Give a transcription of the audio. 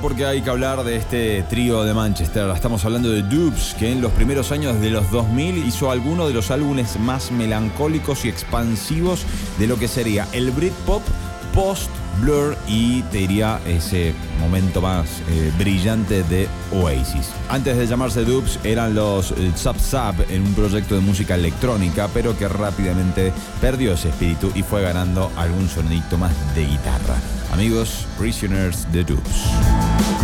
Porque hay que hablar de este trío de Manchester. Estamos hablando de Dubs, que en los primeros años de los 2000 hizo algunos de los álbumes más melancólicos y expansivos de lo que sería el Britpop post-Blur y te diría ese momento más brillante de Oasis. Antes de llamarse Dubs eran los Zap Zap en un proyecto de música electrónica, pero que rápidamente perdió ese espíritu y fue ganando algún sonidito más de guitarra. Amigos, Prisoners de Dubs.